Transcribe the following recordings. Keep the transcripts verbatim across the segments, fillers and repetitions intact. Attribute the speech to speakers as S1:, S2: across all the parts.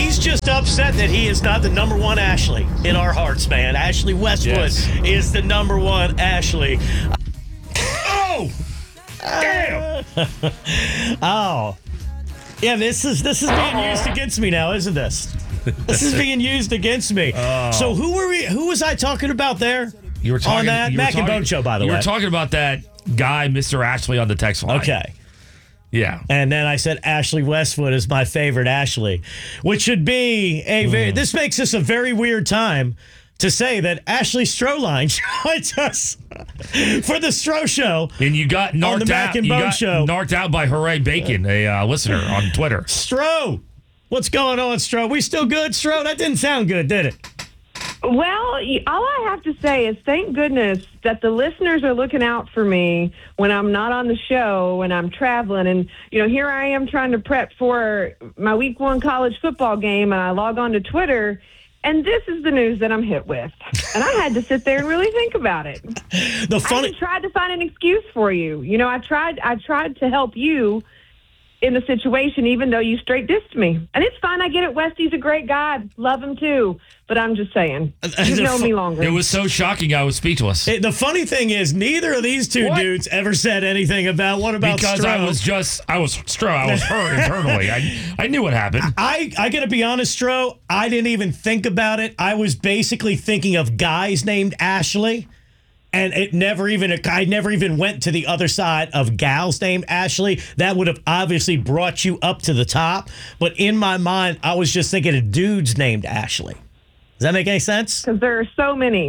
S1: He's just upset that he is not the number one Ashley in our hearts, man. Ashley Westwood
S2: Yes.
S1: is the number one Ashley.
S2: Oh! Damn!
S1: Oh. Yeah, this is this is being used against me now, isn't this? This is being used against me.
S2: Oh.
S1: So who were we? Who was I talking about there?
S2: You were talking
S1: on that
S2: you were
S1: Mac and
S2: talking-
S1: Bone show, by the
S2: you
S1: way.
S2: were talking about that guy, Mister Ashley, on the text line.
S1: Okay.
S2: Yeah.
S1: And then I said Ashley Westwood is my favorite Ashley, which should be a very.
S2: Mm.
S1: This makes this a very weird time to say that Ashley Stroline joins us for the Stro Show.
S2: And you got narked
S1: On the Mac
S2: out.
S1: and
S2: you
S1: Bone
S2: got
S1: Show.
S2: narked out by Hooray Bacon, a uh, listener on Twitter.
S1: Stro, what's going on, Stro? We still good, Stro? That didn't sound good, did it?
S3: Well, y- all I have to say is thank goodness that the listeners are looking out for me when I'm not on the show, when I'm traveling. And, you know, here I am trying to prep for my week one college football game, and I log on to Twitter, and this is the news that I'm hit with. And I had to sit there and really think about it.
S1: The
S3: I
S1: funny.
S3: even tried to find an excuse for you. You know, I tried I tried to help you in the situation, even though you straight dissed me. And it's fine. I get it. Westy's a great guy. Love him too. But I'm just saying, you've known me longer.
S2: It was so shocking, I was speechless.
S1: It- the funny thing is, neither of these two
S2: What?
S1: dudes ever said anything about what about
S2: because
S1: Stro?
S2: I was just, I was Stro, I was hurt internally. I, I knew what happened.
S1: I, I gotta be honest, Stro, I didn't even think about it. I was basically thinking of guys named Ashley, and it never even I never even went to the other side of gals named Ashley. That would have obviously brought you up to the top. But in my mind, I was just thinking of dudes named Ashley. Does that make any sense?
S3: Because there are so many.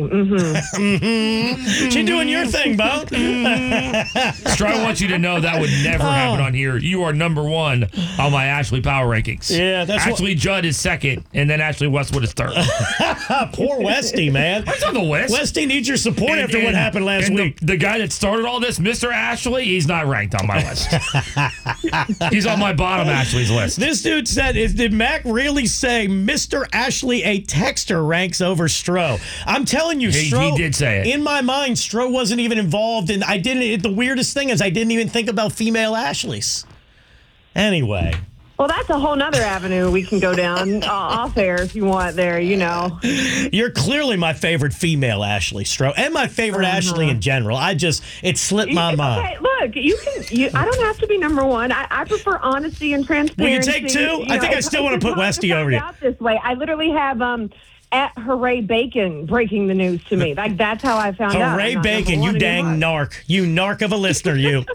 S3: Mm-hmm.
S1: She doing your thing, Bo.
S2: Stro, I want you to know that would never happen on here. You are number one on my Ashley Power Rankings.
S1: Yeah, that's what-
S2: Ashley Judd is second, and then Ashley Westwood is third.
S1: Poor Westy, man.
S2: What's on the list?
S1: Westy needs your support
S2: And-
S1: after what
S2: and-
S1: happened last
S2: and the-
S1: week.
S2: The, guy that started all this, Mister Ashley, he's not ranked on my list. He's on my bottom Ashley's list.
S1: This dude said, is, did Mac really say Mister Ashley, a texter, ranks over Stro? I'm telling you,
S2: He-
S1: Stro.
S2: he did say it.
S1: In my mind, Stro wasn't even involved. And I didn't. It, the weirdest thing is, I didn't even think about female Ashleys. Anyway.
S3: Well, that's a whole nother avenue we can go down uh, off air if you want there, you know.
S1: You're clearly my favorite female Ashley, Stro, and my favorite
S3: Uh-huh.
S1: Ashley in general. I just, it slipped my
S3: It's
S1: mind.
S3: okay. Look, you can. You, I don't have to be number one. I, I prefer honesty and transparency.
S1: take two? I think I
S3: if
S1: still wanna
S3: just
S1: put
S3: wanted to
S1: Westy
S3: find
S1: over you.
S3: out this way. I literally have um at Hooray Bacon breaking the news to me. Like that's how I found out.
S1: Hooray
S3: I'm not
S1: Bacon,
S3: number
S1: you
S3: one
S1: dang
S3: anymore.
S1: narc. You narc of a listener, you.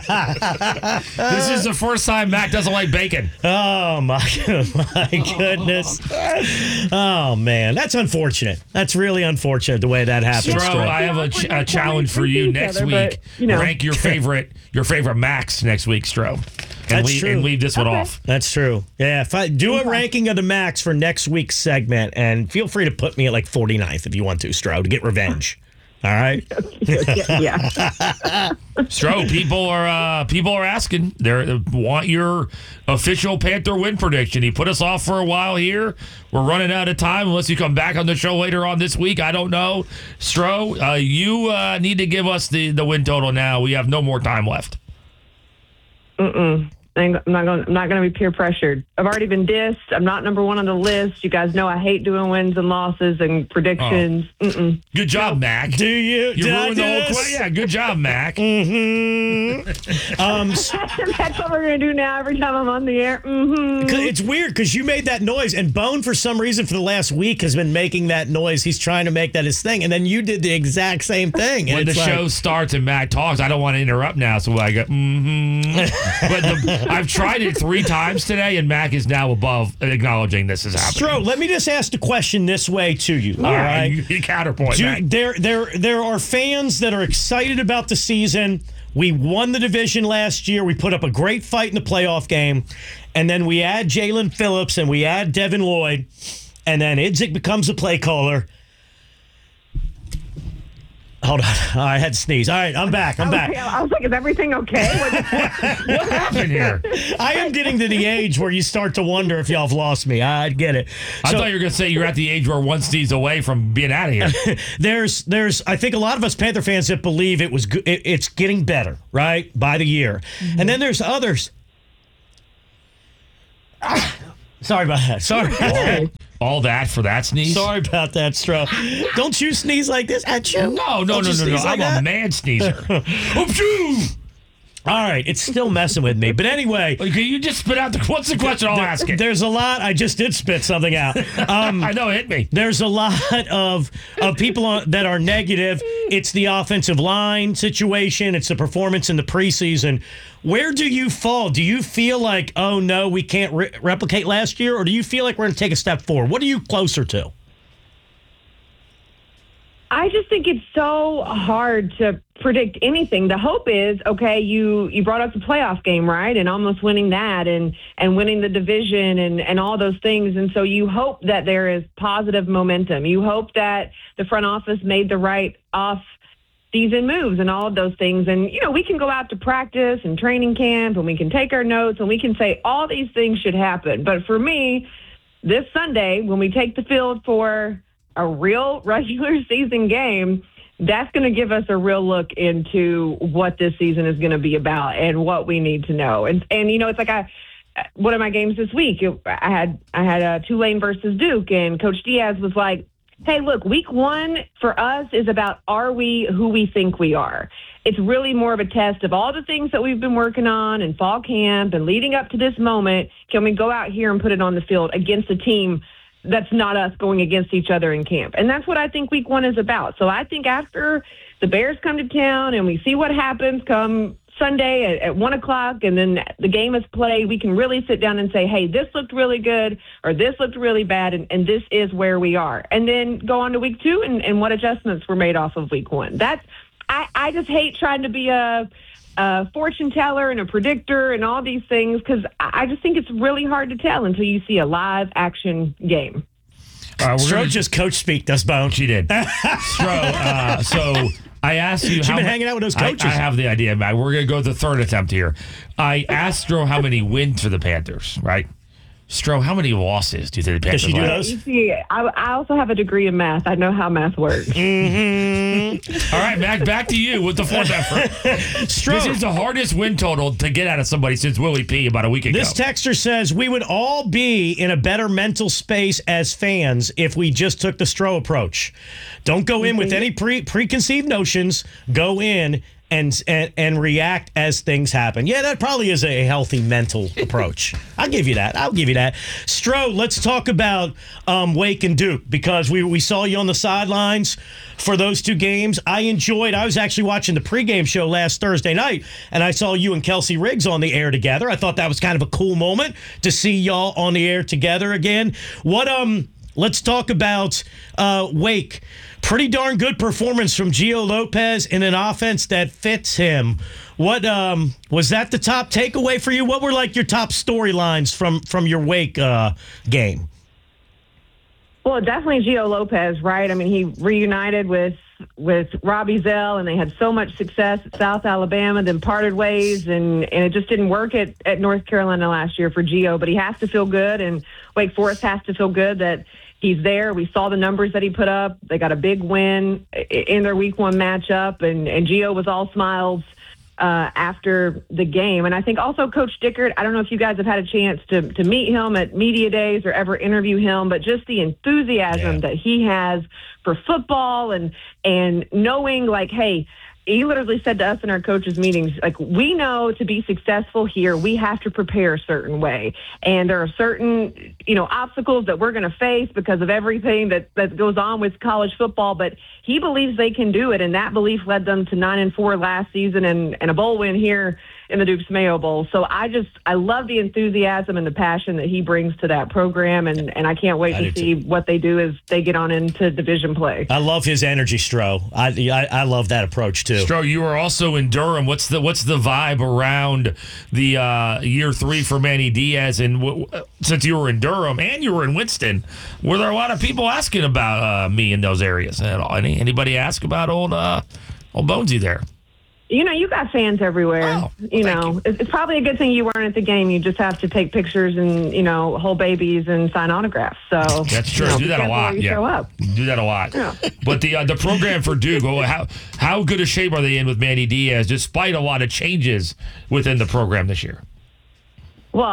S2: This is the first time Mac doesn't like bacon.
S1: Oh, my, my goodness. Oh, man. That's unfortunate. That's really unfortunate the way that happened.
S2: Stro,
S1: Stro.
S2: I have a, ch- a challenge for you
S3: each
S2: next
S3: other,
S2: week.
S3: but, you know.
S2: Rank your favorite your favorite Max next week, Stro. And
S1: That's
S2: leave,
S1: true.
S2: and leave this one
S3: Okay.
S2: off.
S1: That's true. Yeah, if I do a ranking of the Max for next week's segment, and feel free to put me at like forty-ninth if you want to, Stro, to get revenge. All right?
S3: yeah.
S2: Stro, people are uh, people are asking. They want your official Panther win prediction. He put us off for a while here. We're running out of time unless you come back on the show later on this week. I don't know. Stro, uh, you uh, need to give us the, the win total now. We have no more time left.
S3: Mm-mm. I'm not going. I'm not going to be peer pressured. I've already been dissed. I'm not number one on the list. You guys know I hate doing wins and losses and predictions. Mm-mm.
S2: Good job, Mac.
S1: Do you?
S2: You
S1: did I
S2: ruined
S1: do
S2: the whole
S1: this?
S2: question. Yeah, good job, Mac.
S1: Mm-hmm. um,
S3: That's what we're going to do now every time I'm on the air. Mm-hmm.
S1: It's weird because you made that noise, and Bone, for some reason, for the last week, has been making that noise. He's trying to make that his thing, and then you did the exact same thing. And
S2: When the
S1: it's like,
S2: show starts and Mac talks, I don't want to interrupt now, so I go, mm-hmm. But the, I've tried it three times today, and Mac is now above acknowledging this is happening.
S1: Stro, let me just ask the question this way to you. All
S2: Yeah,
S1: right.
S2: you, you counterpoint,
S1: Do-
S2: Mac.
S1: there, there, there are fans that are excited about the season. We won the division last year. We put up a great fight in the playoff game. And then we add Jalen Phillips and we add Devin Lloyd. And then Idzik becomes a play caller. Hold on. I had to sneeze. All right, I'm back. I'm back.
S3: I was like, is everything okay? What,
S2: What happened here?
S1: I am getting to the age where you start to wonder if y'all have lost me. I get it.
S2: I
S1: So-
S2: thought you were going to say you're at the age where one sneeze away from being out of here.
S1: there's there's I think a lot of us Panther fans that believe it was go- it, it's getting better, right, by the year. And then there's others Sorry about that. Sorry.
S2: All, all that for that sneeze?
S1: Sorry about that, Stro. Don't you sneeze like this at you?
S2: No, no,
S1: Don't
S2: no,
S1: you
S2: no, no.
S1: sneeze
S2: I'm
S1: like
S2: a
S1: that?
S2: mad sneezer. Achoo!
S1: All right, it's still messing with me. But anyway,
S2: Can you just spit out the what's the question? I'll ask it.
S1: there's a lot. I just did spit something out. Um,
S2: I know, hit me.
S1: There's a lot of of people on, that are negative. It's the offensive line situation. It's the performance in the preseason. Where do you fall? Do you feel like, oh, no, we can't re- replicate last year? Or do you feel like we're going to take a step forward? What are you closer to?
S3: I just think it's so hard to predict anything. The hope is, okay, you, you brought up the playoff game, right? And almost winning that and, and winning the division and, and all those things. And so you hope that there is positive momentum. You hope that the front office made the right off season moves and all of those things. And, you know, we can go out to practice and training camp and we can take our notes and we can say all these things should happen. But for me, this Sunday, when we take the field for a real regular season game, that's going to give us a real look into what this season is going to be about and what we need to know. And, and you know, it's like I, one of my games this week, I had I had a Tulane versus Duke, and Coach Diaz was like, hey, look, week one for us is about are we who we think we are. It's really more of a test of all the things that we've been working on in fall camp and leading up to this moment. Can we go out here and put it on the field against a team that's not us going against each other in camp? And that's what I think week one is about. So I think after the Bears come to town and we see what happens come Sunday at, at one o'clock and then the game is played, we can really sit down and say, hey, this looked really good or this looked really bad, and, and this is where we are. And then go on to week two and, and what adjustments were made off of week one. That's, I, I just hate trying to be a, a fortune teller and a predictor and all these things, because I just think it's really hard to tell until you see a live action game.
S2: All right, we're
S1: Stro
S2: gonna,
S1: just coach speak us, Bone.
S2: She did. Stro, uh, so I asked you
S1: She's
S2: how
S1: been
S2: ma-
S1: hanging out with those
S2: I-
S1: coaches.
S2: I, have the idea, Matt. We're going to go to the third attempt here. I asked Stro how many wins for the Panthers, right? Stro, how many losses do you think the Panthers
S1: she do
S2: will have?
S1: those?
S3: You see, I, I also have a degree in math. I know how math works.
S1: Mm-hmm.
S2: All right, Mac, back to you with the fourth effort.
S1: Stro.
S2: This is the hardest win total to get out of somebody since Willie P about a week ago.
S1: This texter says we would all be in a better mental space as fans if we just took the Stro approach. Don't go in with any pre- preconceived notions. Go in and, and and react as things happen. Yeah, that probably is a healthy mental approach. I'll give you that. I'll give you that. Stro, let's talk about um, Wake and Duke, because we, we saw you on the sidelines for those two games. I enjoyed, I was actually watching the pregame show last Thursday night, and I saw you and Kelsey Riggs on the air together. I thought that was kind of a cool moment to see y'all on the air together again. What, um, let's talk about uh, Wake. Pretty darn good performance from Gio Lopez in an offense that fits him. What um, was that the top takeaway for you? What were like your top storylines from from your Wake uh, game?
S3: Well, definitely Gio Lopez, right? I mean, he reunited with with Robbie Zell, and they had so much success at South Alabama, then parted ways, and, and it just didn't work at, at North Carolina last year for Gio. But he has to feel good, and Wake Forest has to feel good that he's there. We saw the numbers that he put up. They got a big win in their week one matchup, and, and Gio was all smiles uh, after the game. And I think also Coach Dickert, I don't know if you guys have had a chance to, to meet him at media days or ever interview him, but just the enthusiasm
S2: Yeah.
S3: that he has for football and, and knowing like, hey, he literally said to us in our coaches' meetings, like, we know to be successful here, we have to prepare a certain way. And there are certain, you know, obstacles that we're going to face because of everything that, that goes on with college football. But he believes they can do it. And that belief led them to nine and four last season and, and a bowl win here in the Duke's Mayo Bowl. So I just, I love the enthusiasm and the passion that he brings to that program. And, and I can't wait
S1: I
S3: to
S1: do
S3: see what they do as they get on into division play.
S1: I love his energy, Stro. I, I I love that approach too.
S2: Stro, you were also in Durham. What's the what's the vibe around the uh, year three for Manny Diaz? And w- w- since you were in Durham and you were in Winston, were there a lot of people asking about uh, me in those areas at all? Any anybody ask about old uh, old Bonesy there?
S3: You know, you got fans everywhere.
S2: Oh, well,
S3: you
S2: thank
S3: know,
S2: you.
S3: It's, it's probably a good thing you weren't at the game. You just have to take pictures and, you know, hold babies and sign autographs. So
S2: That's true.
S3: You know,
S2: Do
S3: be
S2: that a
S3: careful
S2: lot.
S3: where you
S2: Yeah,
S3: show up.
S2: do that a lot.
S3: Yeah.
S2: But the uh, the program for Duke, well, how how good a shape are they in with Manny Diaz, despite a lot of changes within the program this year?
S3: Well,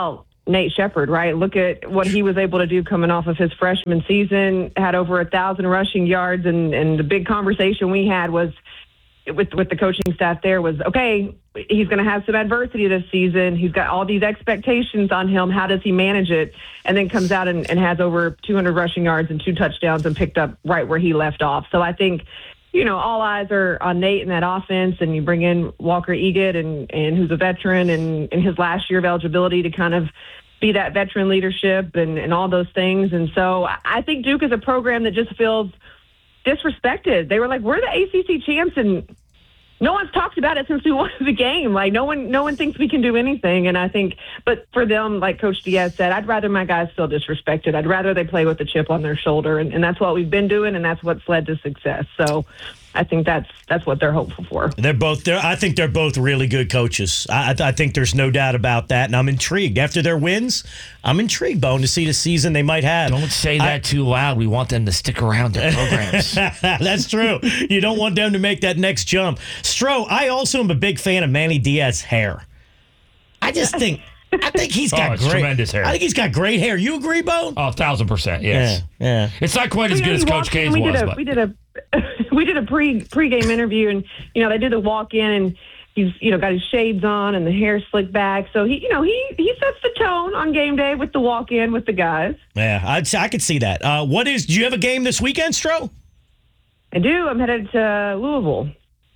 S3: Nate Shepard, right? Look at what he was able to do coming off of his freshman season, had over a thousand rushing yards. And, and the big conversation we had was with, with the coaching staff there was, okay, he's going to have some adversity this season. He's got all these expectations on him. How does he manage it? And then comes out and, and has over two hundred rushing yards and two touchdowns and picked up right where he left off. So I think, you know, all eyes are on Nate and that offense, and you bring in Walker Egan, and, and who's a veteran, and in his last year of eligibility to kind of be that veteran leadership and, and all those things. And so I think Duke is a program that just feels disrespected. They were like, we're the A C C champs, and no one's talked about it since we won the game. Like, no one no one thinks we can do anything. And I think, but for them, like Coach Diaz said, I'd rather my guys feel disrespected. I'd rather they play with a chip on their shoulder. And, and that's what we've been doing, and that's what's led to success. So I think that's that's what they're hopeful for.
S1: They're both. They're, I think they're both really good coaches. I, I think there's no doubt about that, and I'm intrigued. After their wins, I'm intrigued, Bone, to see the season they might have.
S2: Don't say that I, too loud. We want them to stick around their programs.
S1: That's true. You don't want them to make that next jump. Stro, I also am a big fan of Manny Diaz's hair. I just think. I think he's got
S2: oh, it's
S1: great
S2: tremendous hair.
S1: I think he's got great hair. You agree, Bone?
S2: Oh, a thousand percent. Yes.
S1: Yeah. yeah.
S2: It's not quite as
S3: We-
S2: good as
S3: we
S2: Coach
S3: walked
S2: K's
S3: in, we
S2: was,
S3: did a,
S2: but
S3: we did a we did a pre pregame interview, and you know they did the walk in, and he's you know got his shades on and the hair slicked back, so he you know he he sets the tone on game day with the walk in with the guys.
S1: Yeah, I'd, I could see that. Uh, what is? Do you have a game this weekend, Stro?
S3: I do. I'm headed to Louisville.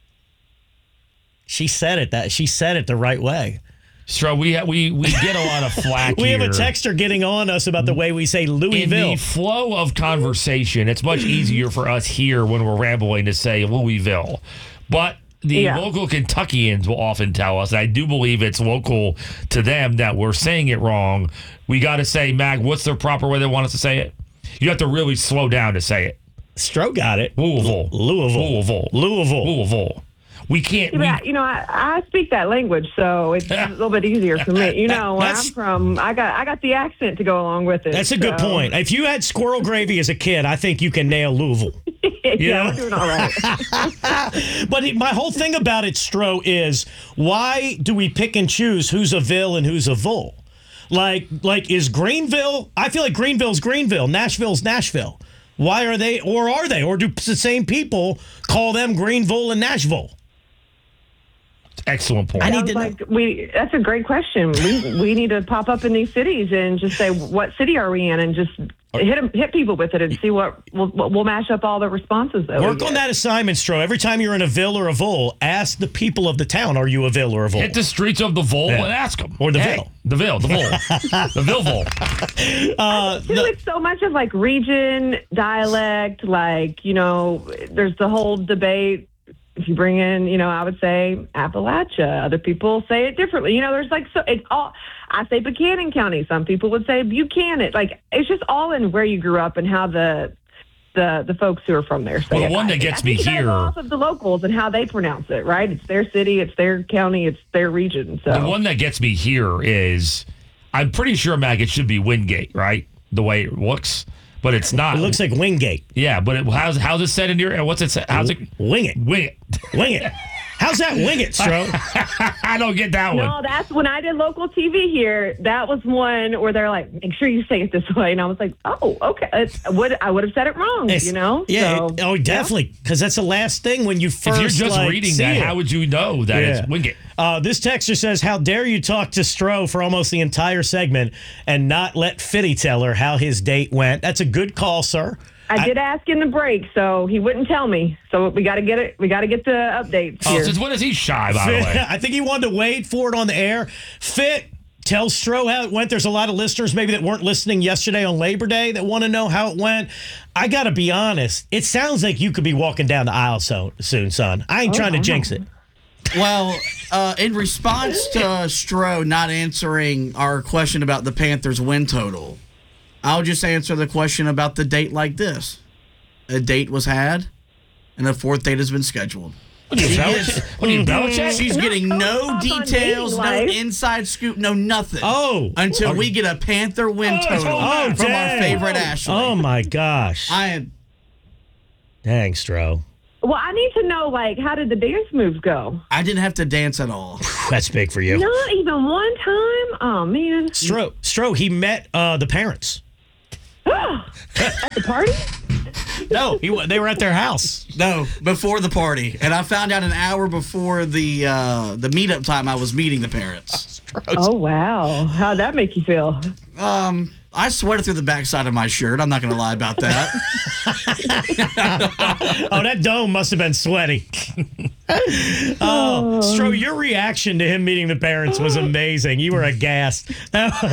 S1: She said it. That she said it the right way.
S2: Stro, we ha- we we get a lot of flack
S1: We
S2: here.
S1: have a texter getting on us about the way we say
S2: In
S1: Louisville.
S2: the flow of conversation, it's much easier for us here when we're rambling to say Louisville. But the
S3: Yeah.
S2: local Kentuckians will often tell us, and I do believe it's local to them, that we're saying it wrong. We got to say, Mag, what's the proper way they want us to say it? You have to really slow down to say it.
S1: Stro got it.
S2: Louisville.
S1: Louisville.
S2: Louisville.
S1: Louisville.
S2: Louisville. We can't.
S3: Yeah,
S2: We,
S3: you know, I, I speak that language, so it's a little bit easier for me. You know, where I'm
S1: That's-
S3: from, I got I got the accent to go along with it.
S1: That's a good
S3: so-
S1: point. If you had squirrel gravy as a kid, I think you can nail Louisville.
S3: yeah,
S1: Yeah.
S3: we're doing all right.
S1: But it- my whole thing about it, Stro, is why do we pick and choose who's a Ville and who's a Vull? Like, like is Greenville? I feel like Greenville's Greenville, Nashville's Nashville. Why are they, or are they, or do the same people call them Greenville and Nashville?
S2: excellent point.
S1: I need
S3: Sounds
S1: to know.
S3: like we. That's a great question. We we need to pop up in these cities and just say what city are we in, and just hit 'em- hit people with it and see what we'll we'll mash up all the responses. That we
S1: Work
S3: get.
S1: on that assignment, Stro. Every time you're in a Ville or a Vull, ask the people of the town, are you a Ville or a Vull?
S2: Hit the streets of the Vol
S1: Yeah.
S2: and ask them.
S1: Or the
S2: hey,
S1: Ville.
S2: The Ville. The Vol. the Ville Vol.
S1: Uh,
S3: Too,
S1: the-
S3: it's so much of like region, dialect, like, you know, there's the whole debate. If you bring in, you know, I would say Appalachia. Other people say it differently. You know, there's like, so it's all, I say Buchanan County. Some people would say Buchanan. Like, it's just all in where you grew up and how the, the, the folks who are from there say
S2: Well, the
S3: it.
S2: one that
S3: I-
S2: gets
S3: I
S2: me
S3: think it goes
S2: here-
S3: off of the locals and how they pronounce it, right? It's their city, it's their county, it's their region. So
S2: The one that gets me here is, I'm pretty sure, Mag, it should be Wingate, right? The way it looks, but it's not.
S1: it looks like Wingate.
S2: Yeah, but it, how's how's it said in your? What's it? Say, how's it?
S1: Wing it.
S2: Wing it.
S1: Wing it. How's that wing it, Stro?
S2: I don't get that one.
S3: No, that's when I did local T V here. That was one where they're like, "Make sure you say it this way," and I was like, "Oh, okay." It's, would I would have said it wrong,
S1: It's-
S3: you know?
S1: Yeah.
S3: So,
S1: it- oh, definitely. Because that's the last thing when you
S2: if
S1: first
S2: you're just
S1: like,
S2: reading
S1: see
S2: that,
S1: it.
S2: how would you know that
S1: Yeah.
S2: it's Wingate?
S1: Uh, this texter says, how dare you talk to Stro for almost the entire segment and not let Fitty tell her how his date went? That's a good call, sir.
S3: I did ask in the break, so he wouldn't tell me. So we got to get it. We got to get the updates
S2: Oh,
S3: here.
S2: since when is he shy? By the
S1: Fit-
S2: way,
S1: I think he wanted to wait for it on the air. Fit, tell Stro how it went. There's a lot of listeners maybe that weren't listening yesterday on Labor Day that want to know how it went. I got to be honest. It sounds like you could be walking down the aisle so, soon, son. I ain't trying to jinx it.
S4: Well, uh, in response to Stro not answering our question about the Panthers win total, I'll just answer the question about the date like this. A date was had, and a fourth date has been scheduled.
S2: what are you, Belichick? What are you, Belichick?
S4: She's getting
S3: Not
S4: no
S3: going off on
S4: details, no
S3: dating life.
S4: inside scoop, no nothing.
S1: Oh.
S4: Until we get a Panther win
S2: Oh,
S4: total
S2: oh,
S4: from
S1: dang.
S4: our favorite Ashley.
S1: Oh, my gosh.
S4: I am
S1: Dang, Stro.
S3: Well, I need to know, like, how did the dance moves go?
S4: I didn't have to dance at all.
S1: That's big for you.
S3: Not even one time? Oh, man.
S1: Stro, Stro, he met uh, the parents.
S3: At the party?
S1: No, he, wa- they were at their house.
S4: No, before the party, and I found out an hour before the uh, the meetup time I was meeting the parents.
S3: Oh, wow. How'd that make you feel?
S4: Um, I sweated through the backside of my shirt. I'm not going to lie about that.
S1: Oh, that dome must have been sweaty. Oh, Stro, your reaction to him meeting the parents was amazing. You were aghast.